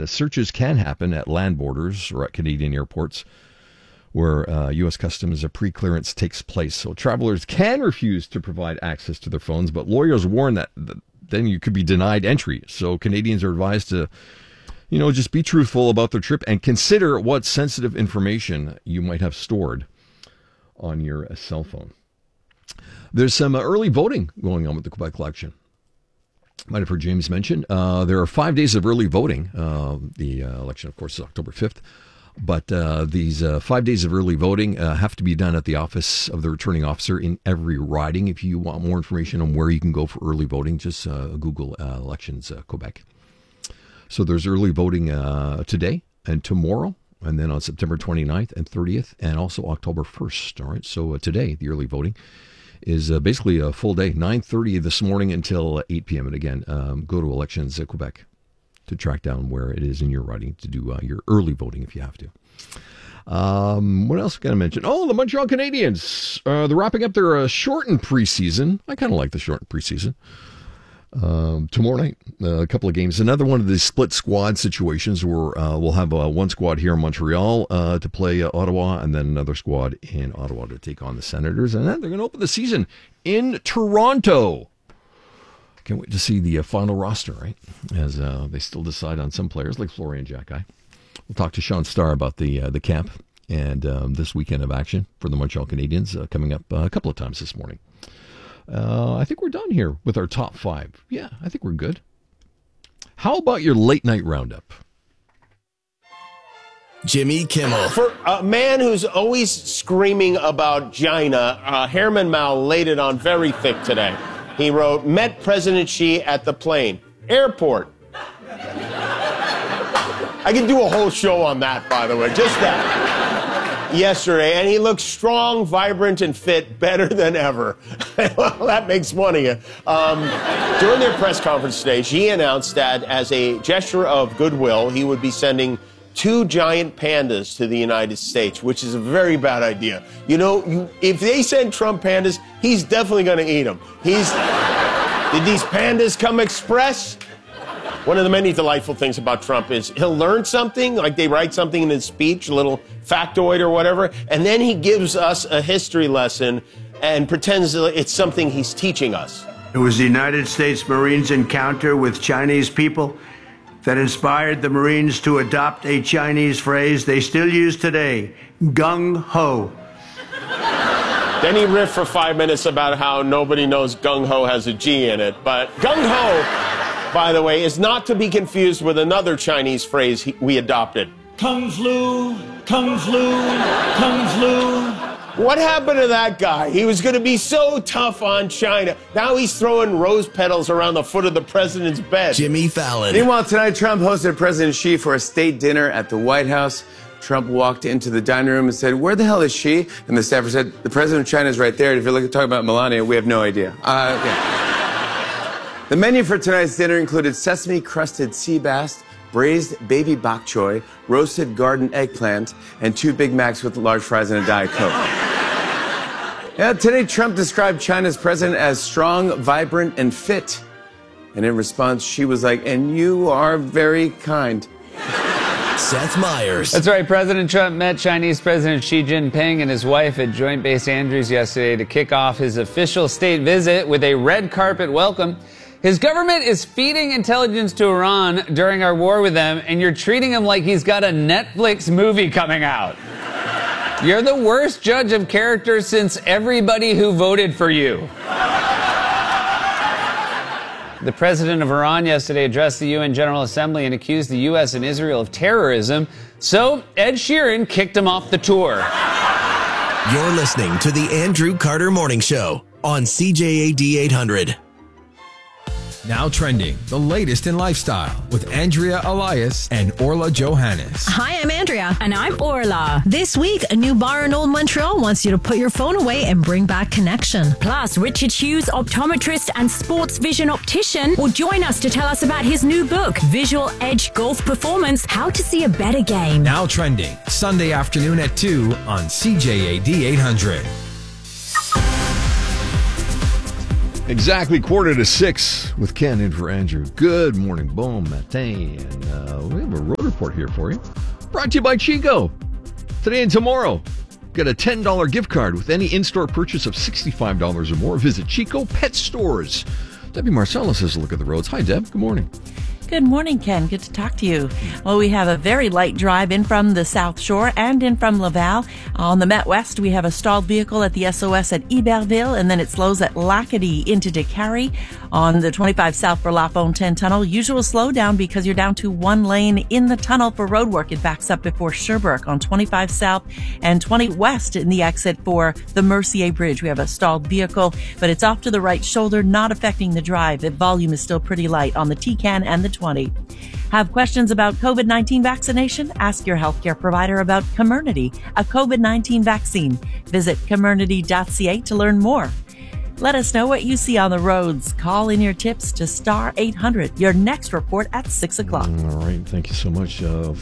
searches can happen at land borders or at Canadian airports where U.S. Customs pre-clearance takes place. So travelers can refuse to provide access to their phones, but lawyers warn that then you could be denied entry. So Canadians are advised to, just be truthful about their trip and consider what sensitive information you might have stored on your cell phone. There's some early voting going on with the Quebec election. Might have heard James mention. There are 5 days of early voting. The election, of course, is October 5th. But these 5 days of early voting have to be done at the office of the returning officer in every riding. If you want more information on where you can go for early voting, just Google Elections Quebec. So there's early voting today and tomorrow, and then on September 29th and 30th, and also October 1st. All right, so today, the early voting is basically a full day, 9:30 this morning until 8 p.m. And again, go to Elections Quebec to track down where it is in your riding to do your early voting if you have to. What else can I mention? Oh, the Montreal Canadiens. They're wrapping up their shortened preseason. I kind of like the shortened preseason. Tomorrow night, a couple of games. Another one of these split squad situations where we'll have one squad here in Montreal to play Ottawa, and then another squad in Ottawa to take on the Senators. And then they're going to open the season in Toronto. Can't wait to see the final roster, right? As they still decide on some players like Florian Jacquet. We'll talk to Sean Starr about the camp and this weekend of action for the Montreal Canadiens coming up a couple of times this morning. I think we're done here with our top five. Yeah, I think we're good. How about your late night roundup? Jimmy Kimmel. For a man who's always screaming about China, Herman Mao laid it on very thick today. He wrote, met President Xi at the plane. Airport. I could do a whole show on that, by the way, just that. Yesterday, and he looks strong, vibrant, and fit, better than ever. Well, that makes one of you. During their press conference today, Xi announced that as a gesture of goodwill, he would be sending 2 giant pandas to the United States, which is a very bad idea. If they send Trump pandas, he's definitely going to eat them. Did these pandas come express? One of the many delightful things about Trump is he'll learn something, like they write something in his speech, a little factoid or whatever, and then he gives us a history lesson and pretends it's something he's teaching us. It was the United States Marines' encounter with Chinese people that inspired the Marines to adopt a Chinese phrase they still use today, gung-ho. Then he riffed for 5 minutes about how nobody knows gung-ho has a G in it. But gung-ho, by the way, is not to be confused with another Chinese phrase we adopted. Kung flu, kung flu, kung flu. What happened to that guy? He was going to be so tough on China. Now he's throwing rose petals around the foot of the president's bed. Jimmy Fallon. Meanwhile, tonight, Trump hosted President Xi for a state dinner at the White House. Trump walked into the dining room and said, "Where the hell is Xi?" And the staffer said, "The president of China is right there. If you're talking about Melania, we have no idea." Okay. The menu for tonight's dinner included sesame-crusted sea bass, braised baby bok choy, roasted garden eggplant, and 2 Big Macs with large fries and a Diet Coke. Yeah, today, Trump described China's president as strong, vibrant, and fit. And in response, Xi was like, "And you are very kind." Seth Meyers. That's right. President Trump met Chinese President Xi Jinping and his wife at Joint Base Andrews yesterday to kick off his official state visit with a red carpet welcome. His government is feeding intelligence to Iran during our war with them, and you're treating him like he's got a Netflix movie coming out. You're the worst judge of character since everybody who voted for you. The president of Iran yesterday addressed the UN General Assembly and accused the U.S. and Israel of terrorism. So Ed Sheeran kicked him off the tour. You're listening to the Andrew Carter Morning Show on CJAD 800. Now trending, the latest in lifestyle with Andrea Elias and Orla Johannes. Hi, I'm Andrea. And I'm Orla. This week, a new bar in Old Montreal wants you to put your phone away and bring back connection. Plus, Richard Hughes, optometrist and sports vision optician, will join us to tell us about his new book, Visual Edge Golf Performance, How to See a Better Game. Now trending, Sunday afternoon at 2 on CJAD 800. Exactly 5:45 with Ken in for Andrew. Good morning, bon matin. And we have a report here for you. Brought to you by Chico. Today and tomorrow, get a $10 gift card with any in-store purchase of $65 or more. Visit Chico Pet Stores. Debbie Marcellus has a look at the roads. Hi, Deb. Good morning. Good morning, Ken. Good to talk to you. Well, we have a very light drive in from the South Shore and in from Laval. On the Met West, we have a stalled vehicle at the SOS at Iberville, and then it slows at Lacadie into Décarie. On the 25 South for La Fontaine Tunnel, usual slowdown because you're down to one lane in the tunnel for road work. It backs up before Sherbrooke on 25 South and 20 West in the exit for the Mercier Bridge. We have a stalled vehicle, but it's off to the right shoulder, not affecting the drive. The volume is still pretty light on the TCAN and the 20. Have questions about COVID-19 vaccination? Ask your healthcare provider about Comirnaty, a COVID-19 vaccine. Visit Comirnaty.ca to learn more. Let us know what you see on the roads. Call in your tips to star 800. Your next report at 6 o'clock. All right. Thank you so much.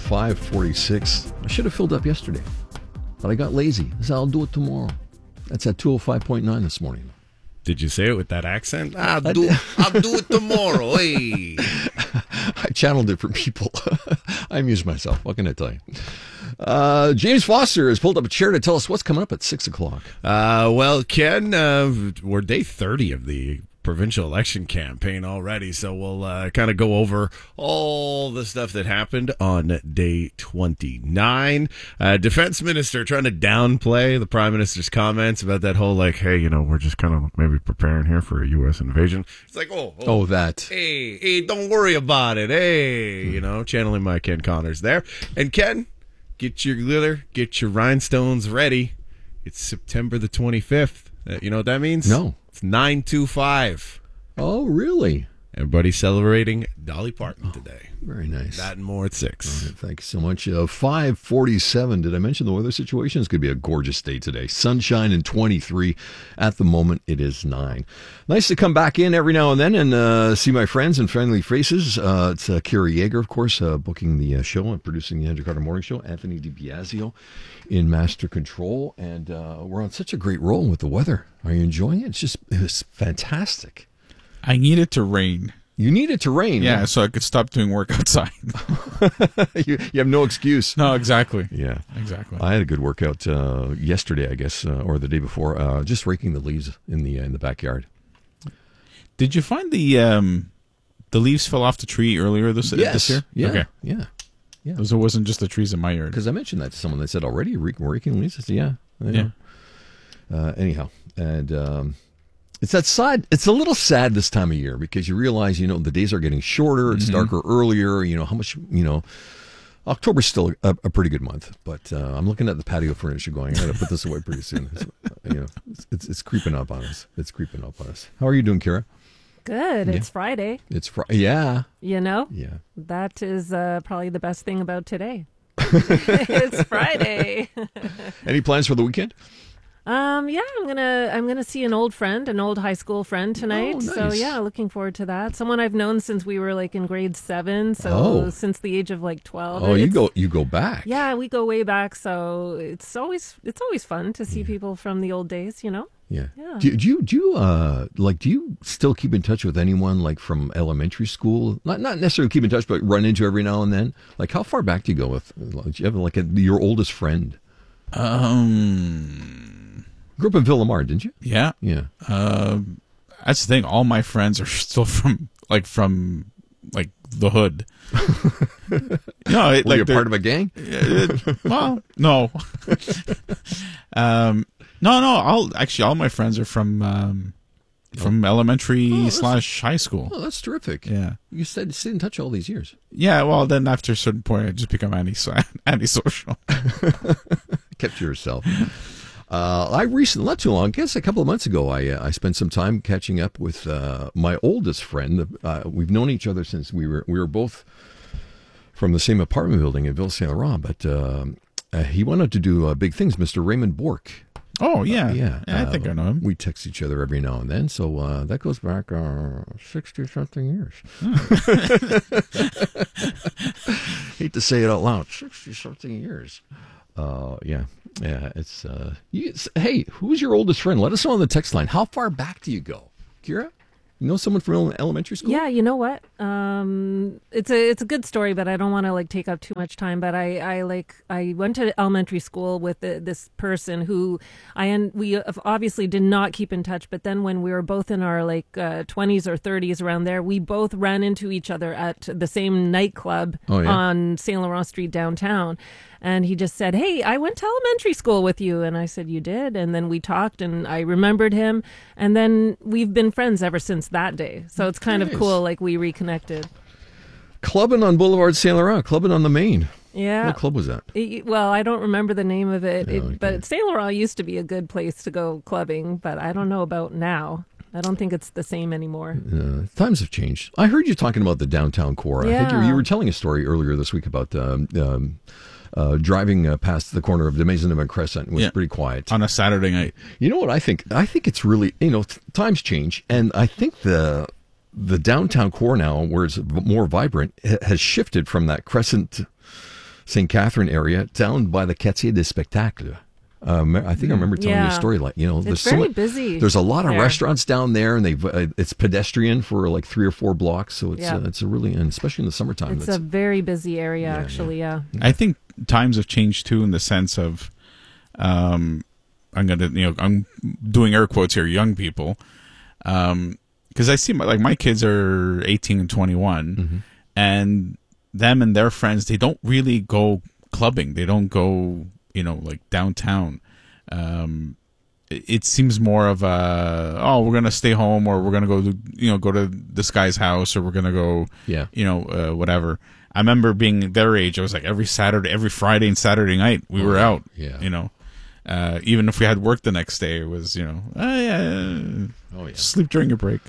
5:46. I should have filled up yesterday, but I got lazy. So I'll do it tomorrow. That's at 205.9 this morning. Did you say it with that accent? I'll do it tomorrow. Hey. I channeled it for people. I amused myself. What can I tell you? James Foster has pulled up a chair to tell us what's coming up at 6 o'clock. Well, Ken, we're day 30 of the provincial election campaign already, so we'll kind of go over all the stuff that happened on day 29. Defense minister trying to downplay the prime minister's comments about that whole, like, hey, we're just kind of maybe preparing here for a U.S. invasion. It's like, that. Hey, don't worry about it. Hey, channeling my Ken Connors there. And Ken, get your glitter, get your rhinestones ready. It's September the 25th. You know what that means? No. It's 9/25. Oh, really? Everybody's celebrating Dolly Parton today. Very nice. That and more at 6. All right, thank you so much. 5:47. Did I mention the weather situation? It's going to be a gorgeous day today. Sunshine and 23. At the moment, it is 9. Nice to come back in every now and then and see my friends and friendly faces. It's Kira Yeager, of course, booking the show and producing the Andrew Carter Morning Show. Anthony DiBiasio in Master Control. And we're on such a great roll with the weather. Are you enjoying it? It was fantastic. I need it to rain. You need it to rain. Yeah, so I could stop doing work outside. you have no excuse. No, exactly. Yeah. Exactly. I had a good workout yesterday, I guess, or the day before, just raking the leaves in the backyard. Did you find the leaves fell off the tree earlier this year? Yeah. Okay. Yeah. So it wasn't just the trees in my yard. Because I mentioned that to someone. They said, already raking leaves? I said, yeah. Anyhow, and it's that side. It's a little sad this time of year because you realize, the days are getting shorter. It's darker earlier. How much, October's still a pretty good month, but I'm looking at the patio furniture going, I got to put this away pretty soon. It's creeping up on us. How are you doing, Kira? Good. Yeah. It's Friday. It's Friday. Yeah. Yeah. That is probably the best thing about today. It's Friday. Any plans for the weekend? Yeah, I'm gonna see an old high school friend tonight. Oh, nice. So yeah, looking forward to that. Someone I've known since we were in grade 7, so since the age of 12. Oh, you go back. Yeah, we go way back. So it's always fun to see people from the old days. Yeah. Do you still keep in touch with anyone from elementary school? Not necessarily keep in touch, but run into every now and then. How far back do you go with? Do you have your oldest friend? Grew up in Villamar, didn't you? Yeah. Yeah. That's the thing. All my friends are still from the hood. No, Were you part of a gang? Well, no. No. All my friends are from elementary / high school. Oh, that's terrific. Yeah. You stayed in touch all these years. Yeah. Well, then after a certain point, I just become antisocial. Kept to yourself. I recently, not too long, I guess a couple of months ago, I spent some time catching up with my oldest friend. We've known each other since we were both from the same apartment building in Ville Saint Laurent, but he wanted to do big things, Mr. Raymond Bourque. Oh, yeah. I think I know him. We text each other every now and then, so that goes back 60-something years. Hate to say it out loud, 60-something years. Yeah, it's hey, who's your oldest friend? Let us know on the text line. How far back do you go, Kira? You know someone from elementary school? Yeah, you know what? It's a good story, but I don't want to take up too much time. But I went to elementary school with this person who we obviously did not keep in touch. But then when we were both in our 20s or 30s around there, we both ran into each other at the same nightclub on Saint Laurent Street downtown. And he just said, "Hey, I went to elementary school with you." And I said, "You did?" And then we talked and I remembered him. And then we've been friends ever since that day. So it's kind of cool, we reconnected. Clubbing on Boulevard Saint Laurent, clubbing on the Main. Yeah. What club was that? Well, I don't remember the name of it, but Saint Laurent used to be a good place to go clubbing, but I don't know about now. I don't think it's the same anymore. Times have changed. I heard you talking about the downtown core. Yeah. I think you were telling a story earlier this week about driving past the corner of the Maisonneuve Crescent. It was pretty quiet. On a Saturday night. You know what I think? I think it's really, times change. And I think the downtown core now, where it's more vibrant, has shifted from that Crescent St. Catherine area down by the Quartier des Spectacles. I think I remember telling you a story it's very busy. There's a lot of there. restaurants down there, and it's pedestrian for 3 or 4 blocks. So it's a really, and especially in the summertime, it's a very busy area, actually. Yeah. I think times have changed too in the sense of, I'm doing air quotes here, young people, because I see my kids are 18 and 21, and them and their friends, they don't really go clubbing. They don't go downtown. It seems more of we're gonna stay home, or we're gonna go to this guy's house, or we're gonna go whatever. I remember being their age, I was every Friday and Saturday night we were out. Even if we had work the next day, it was sleep during your break.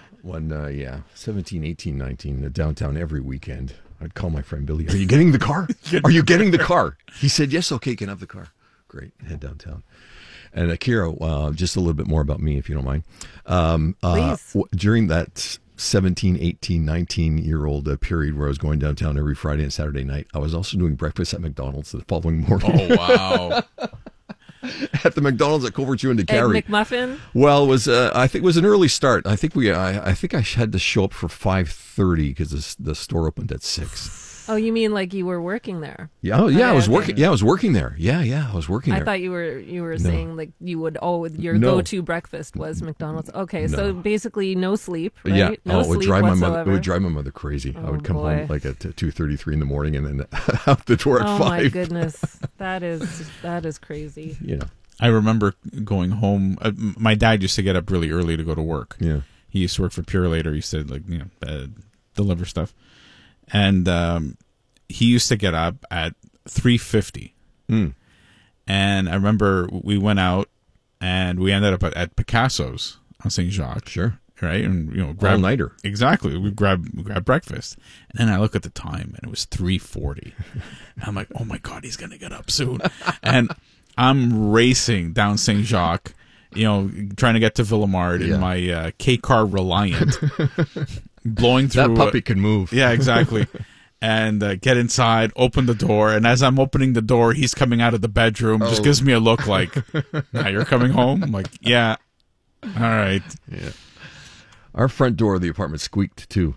17, 18, 19 downtown every weekend. I'd call my friend Billy. Are you getting the car? Are you getting the car? He said, yes, okay, can have the car. Great, head downtown. And Akira, just a little bit more about me, if you don't mind. Please. During that 17, 18, 19-year-old period where I was going downtown every Friday and Saturday night, I was also doing breakfast at McDonald's the following morning. Oh, wow. At the McDonald's at Coverture and DeCarry. Egg McMuffin? Well, it was I think it was an early start. I think I had to show up for 5:30 because the store opened at 6. Oh, you mean you were working there? Yeah, I was working. Yeah, I was working there. Yeah, I was working there. I thought you were saying you would your go-to breakfast was McDonald's. Okay, so basically no sleep, right? Yeah, no sleep whatsoever. It would drive my mother crazy. I would come home at 2:33 in the morning and then out the door at 5. Oh my goodness, that is crazy. I remember going home. My dad used to get up really early to go to work. Yeah, he used to work for Purolator. He used to deliver stuff, and he used to get up at 3:50. And I remember we went out and we ended up at Picasso's on Saint Jacques. Sure, right, and all nighter. Exactly, we grabbed breakfast, and then I look at the time and it was 3:40. I'm like, oh my god, he's gonna get up soon, and I'm racing down Saint Jacques, trying to get to Villemard in my K-Car Reliant, blowing through. That puppy can move. Yeah, exactly. And get inside, open the door, and as I'm opening the door, he's coming out of the bedroom, just gives me a look like, now you're coming home? I'm like, yeah. All right. Yeah. Our front door of the apartment squeaked too,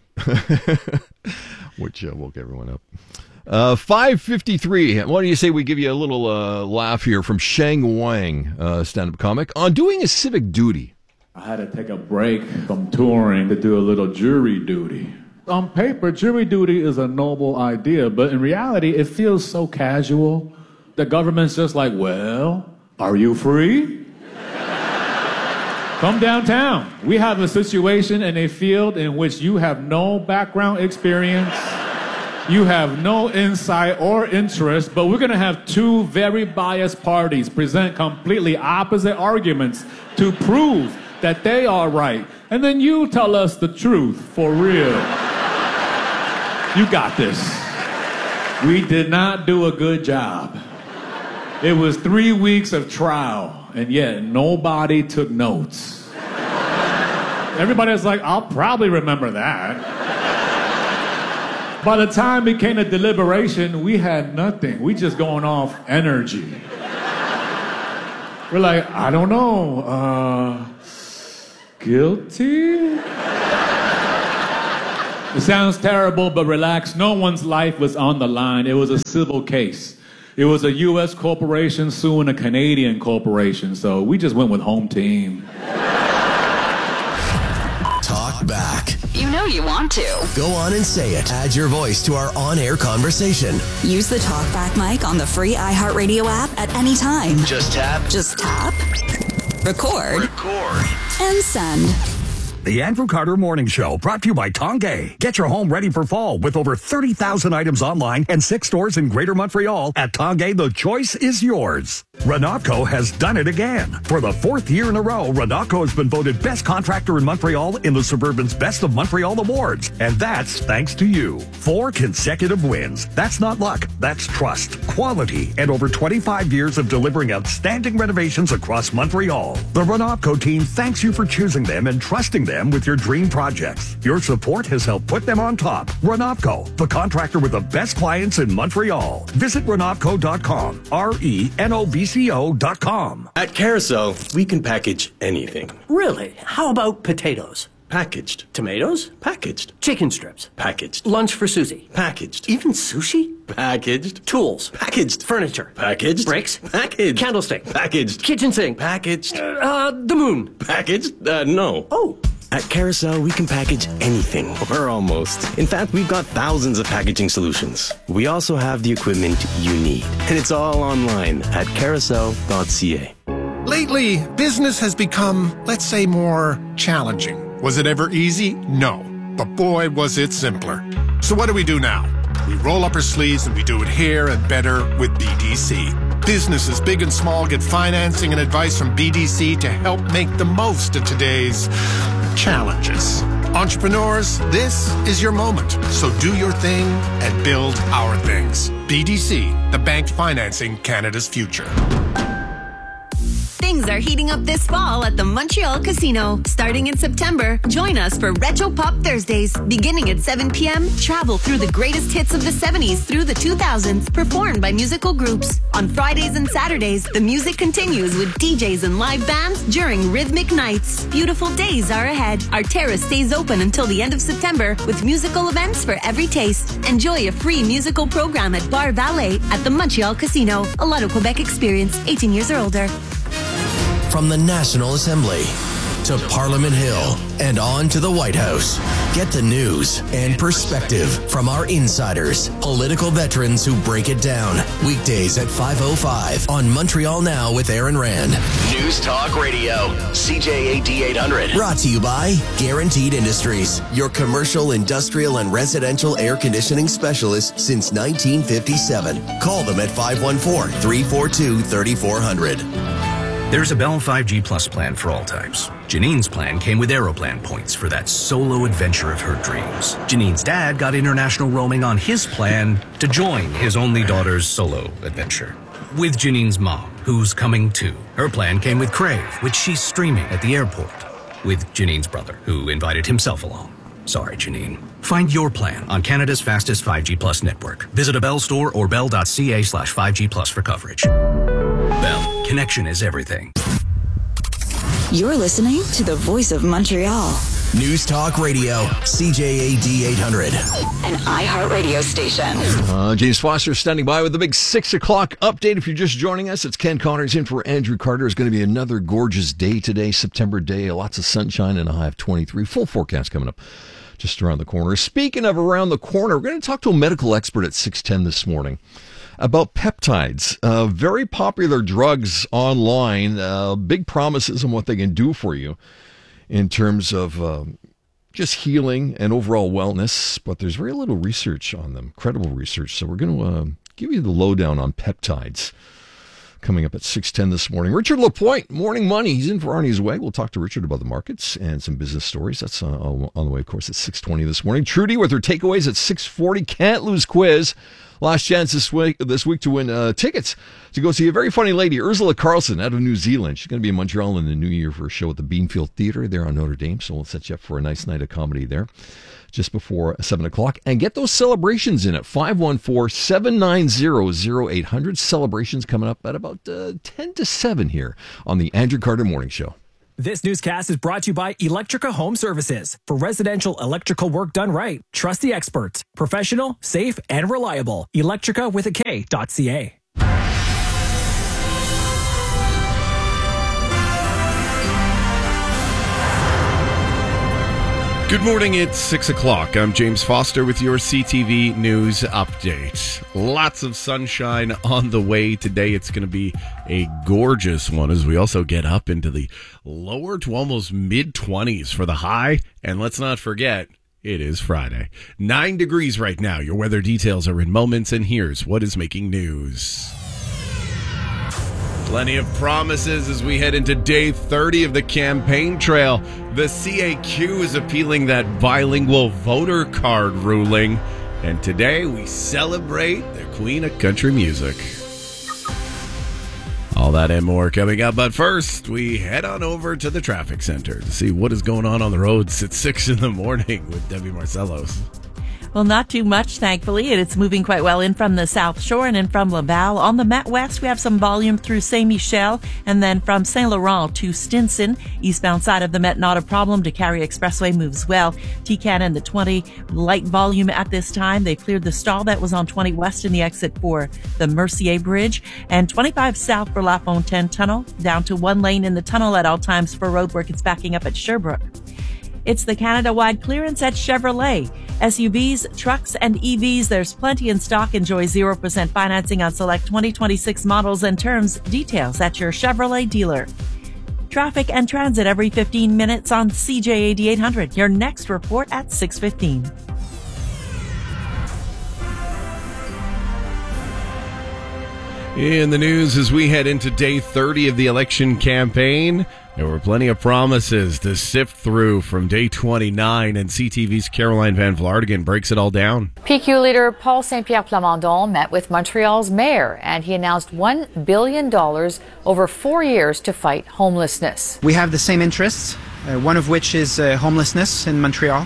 which woke everyone up. 5:53. Why don't you say we give you a little laugh here from Shang Wang, stand-up comic, on doing his civic duty. I had to take a break from touring to do a little jury duty. On paper, jury duty is a noble idea, but in reality, it feels so casual. The government's just like, well, are you free? Come downtown. We have a situation in a field in which you have no background experience. You have no insight or interest, but we're going to have two very biased parties present completely opposite arguments to prove that they are right. And then you tell us the truth for real. You got this. We did not do a good job. It was 3 weeks of trial, and yet nobody took notes. Everybody was like, I'll probably remember that. By the time it came to deliberation, we had nothing. We just going off energy. We're like, I don't know. Guilty? It sounds terrible, but relax. No one's life was on the line. It was a civil case. It was a U.S. corporation suing a Canadian corporation, so we just went with home team. Talk back. You know you want to. Go on and say it. Add your voice to our on-air conversation. Use the TalkBack mic on the free iHeartRadio app at any time. Just tap. Record. And send. The Andrew Carter Morning Show, brought to you by Tongay. Get your home ready for fall with over 30,000 items online and 6 stores in Greater Montreal. At Tongay, the choice is yours. Renatco has done it again. For the 4th year in a row, Renatco has been voted best contractor in Montreal in the Suburban's Best of Montreal Awards. And that's thanks to you. 4 consecutive wins. That's not luck. That's trust, quality, and over 25 years of delivering outstanding renovations across Montreal. The Renatco team thanks you for choosing them and trusting them with your dream projects. Your support has helped put them on top. Renatco, the contractor with the best clients in Montreal. Visit Renatco.com. RENOBCO.com. At Carousel, we can package anything. Really? How about potatoes? Packaged. Tomatoes? Packaged. Chicken strips? Packaged. Lunch for Susie? Packaged. Even sushi? Packaged. Tools? Packaged. Furniture? Packaged. Bricks? Packaged. Candlestick? Packaged. Kitchen sink? Packaged. The moon? Packaged? No. Oh. At Carousel, we can package anything, or almost. In fact, we've got thousands of packaging solutions. We also have the equipment you need, and it's all online at carousel.ca. Lately, business has become, let's say, more challenging. Was it ever easy? No. But boy, was it simpler. So what do we do now? We roll up our sleeves and we do it here and better with BDC. Businesses big and small get financing and advice from BDC to help make the most of today's challenges. Entrepreneurs, this is your moment. So do your thing and build our things. BDC, the bank financing Canada's future. Things are heating up this fall at the Montreal Casino. Starting in September, join us for Retro Pop Thursdays. Beginning at 7 p.m., travel through the greatest hits of the 70s through the 2000s, performed by musical groups. On Fridays and Saturdays, the music continues with DJs and live bands during rhythmic nights. Beautiful days are ahead. Our terrace stays open until the end of September with musical events for every taste. Enjoy a free musical program at Bar Valet at the Montreal Casino. A Lotto Quebec experience, 18 years or older. From the National Assembly to Parliament Hill and on to the White House. Get the news and perspective from our insiders, political veterans who break it down. Weekdays at 5:05 on Montreal Now with Aaron Rand. News Talk Radio, CJAD 800. Brought to you by Guaranteed Industries, your commercial, industrial, and residential air conditioning specialist since 1957. Call them at 514-342-3400. There's a Bell 5G Plus plan for all types. Janine's plan came with Aeroplan points for that solo adventure of her dreams. Janine's dad got international roaming on his plan to join his only daughter's solo adventure. With Janine's mom, who's coming too. Her plan came with Crave, which she's streaming at the airport. With Janine's brother, who invited himself along. Sorry, Janine. Find your plan on Canada's fastest 5G Plus network. Visit a Bell store or bell.ca/5G Plus for coverage. Bell. Connection is everything. You're listening to the voice of Montreal. News Talk Radio, CJAD 800. An iHeartRadio station. James Foster standing by with the big 6 o'clock update. If you're just joining us, it's Ken Connors in for Andrew Carter. It's going to be another gorgeous day today, September day. Lots of sunshine and a high of 23. Full forecast coming up just around the corner. Speaking of around the corner, we're going to talk to a medical expert at 6:10 this morning about peptides, very popular drugs online, big promises on what they can do for you in terms of just healing and overall wellness, but there's very little research on them, credible research. So we're going to give you the lowdown on peptides coming up at 6:10 this morning. Richard Lapointe, Morning Money. He's in for Arnie's Way. We'll talk to Richard about the markets and some business stories. That's on the way, of course, at 6:20 this morning. Trudy with her takeaways at 6:40. Can't lose quiz. Last chance this week to win tickets to go see a very funny lady, Ursula Carlson, out of New Zealand. She's going to be in Montreal in the new year for a show at the Beanfield Theatre there on Notre Dame. So we'll set you up for a nice night of comedy there just before 7 o'clock. And get those celebrations in at 514-790-0800. Celebrations coming up at about 10 to 7 here on the Andrew Carter Morning Show. This newscast is brought to you by Electrica Home Services. For residential electrical work done right, trust the experts. Professional, safe, and reliable. Electrica with a K.ca. Good morning, it's 6 o'clock. I'm James Foster with your CTV News Update. Lots of sunshine on the way today. It's going to be a gorgeous one as we also get up into the lower to almost mid-20s for the high. And let's not forget, it is Friday. 9 degrees right now. Your weather details are in moments, and here's what is making news. Plenty of promises as we head into day 30 of the campaign trail. The CAQ is appealing that bilingual voter card ruling. And today we celebrate the Queen of Country Music. All that and more coming up. But first, we head on over to the traffic center to see what is going on the roads at 6 in the morning with Debbie Marcellos. Well, not too much, thankfully, and it's moving quite well in from the South Shore and in from Laval. On the Met West, we have some volume through Saint-Michel, and then from Saint-Laurent to Stinson. Eastbound side of the Met, not a problem. DeCarry Expressway moves well. TCAN and the 20, light volume at this time. They cleared the stall that was on 20 West in the exit for the Mercier Bridge, and 25 South for La Fontaine Tunnel, down to 1 lane in the tunnel at all times for roadwork. It's backing up at Sherbrooke. It's the Canada-wide clearance at Chevrolet. SUVs, trucks, and EVs, there's plenty in stock. Enjoy 0% financing on select 2026 models and terms. Details at your Chevrolet dealer. Traffic and transit every 15 minutes on CJAD 800. Your next report at 6:15. In the news as we head into day 30 of the election campaign, there were plenty of promises to sift through from day 29, and CTV's Caroline Van Vlaardingen breaks it all down. PQ leader Paul Saint-Pierre Plamondon met with Montreal's mayor, and he announced $1 billion over 4 years to fight homelessness. We have the same interests, one of which is homelessness in Montreal.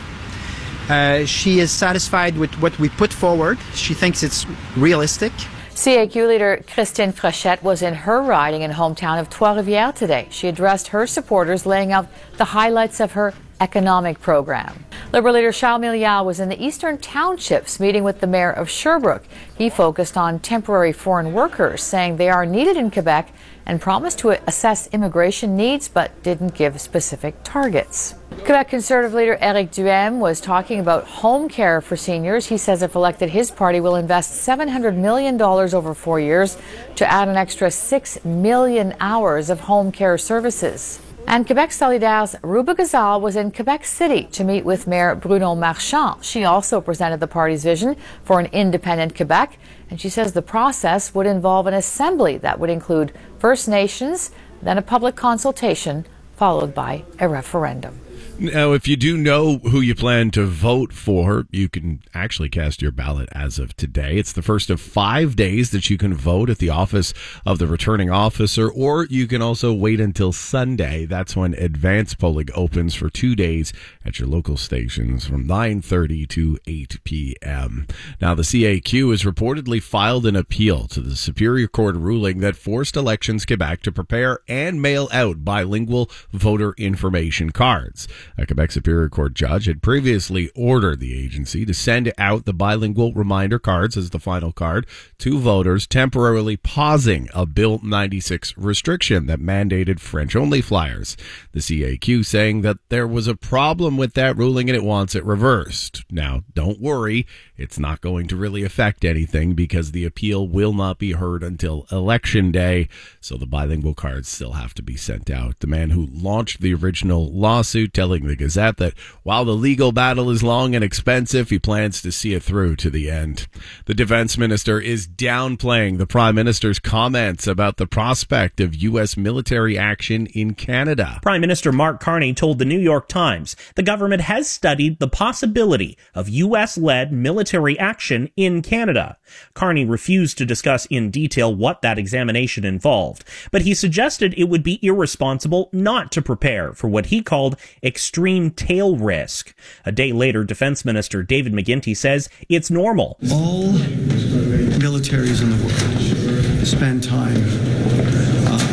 She is satisfied with what we put forward. She thinks it's realistic. CAQ leader Christine Frechette was in her riding and hometown of Trois-Rivières today. She addressed her supporters, laying out the highlights of her economic program. Liberal leader Charles Milliard was in the Eastern Townships meeting with the mayor of Sherbrooke. He focused on temporary foreign workers, saying they are needed in Quebec, and promised to assess immigration needs but didn't give specific targets. Quebec Conservative leader Éric Duhaime was talking about home care for seniors. He says if elected, his party will invest $700 million over 4 years to add an extra 6 million hours of home care services. And Quebec Solidaire's Ruba Gazal was in Quebec City to meet with Mayor Bruno Marchand. She also presented the party's vision for an independent Quebec, and she says the process would involve an assembly that would include First Nations, then a public consultation, followed by a referendum. Now, if you do know who you plan to vote for, you can actually cast your ballot as of today. It's the first of 5 days that you can vote at the office of the returning officer, or you can also wait until Sunday. That's when advance polling opens for 2 days at your local stations from 9:30 to 8 p.m. Now, the CAQ has reportedly filed an appeal to the Superior Court ruling that forced Elections Quebec to prepare and mail out bilingual voter information cards. A Quebec Superior Court judge had previously ordered the agency to send out the bilingual reminder cards as the final card to voters, temporarily pausing a Bill 96 restriction that mandated French-only flyers. The CAQ saying that there was a problem with that ruling and it wants it reversed. Now, don't worry, it's not going to really affect anything because the appeal will not be heard until Election Day, so the bilingual cards still have to be sent out. The man who launched the original lawsuit telling the Gazette that while the legal battle is long and expensive, he plans to see it through to the end. The defense minister is downplaying the prime minister's comments about the prospect of U.S. military action in Canada. Prime Minister Mark Carney told the New York Times the government has studied the possibility of U.S.-led military action in Canada. Carney refused to discuss in detail what that examination involved, but he suggested it would be irresponsible not to prepare for what he called extreme tail risk. A day later, Defense Minister David McGuinty says it's normal. All militaries in the world spend time analyzing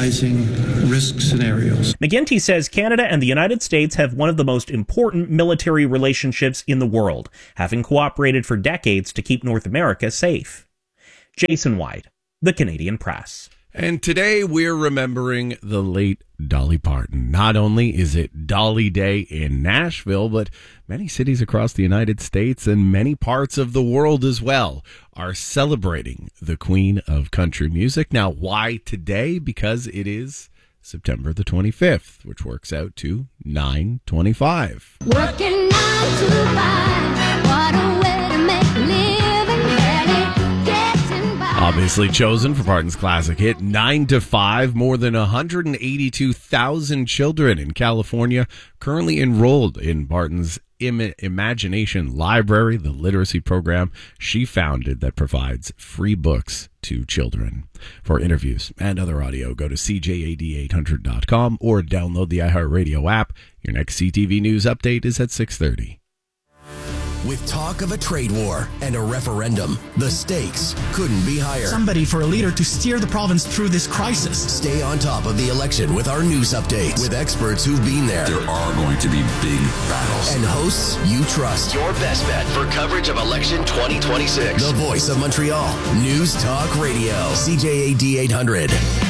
analyzing risk scenarios. McGinty says Canada and the United States have one of the most important military relationships in the world, having cooperated for decades to keep North America safe. Jason White, The Canadian Press. And today we're remembering the late Dolly Parton. Not only is it Dolly Day in Nashville, but many cities across the United States and many parts of the world as well are celebrating the Queen of Country Music. Now, why today? Because it is September the 25th, which works out to 9/25. Working 9 to 5, what a way to make a living, barely getting by. Obviously chosen for Parton's classic hit 9 to 5, more than 182,000 children in California currently enrolled in Parton's Imagination Library, the literacy program she founded that provides free books to children. For interviews and other audio, go to CJAD800.com or download the iHeartRadio app. Your next CTV News update is at 6:30. With talk of a trade war and a referendum, the stakes couldn't be higher. Somebody for a leader to steer the province through this crisis. Stay on top of the election with our news updates with experts who've been there. There are going to be big battles. And hosts you trust. Your best bet for coverage of election 2026. The voice of Montreal. News Talk Radio. CJAD 800.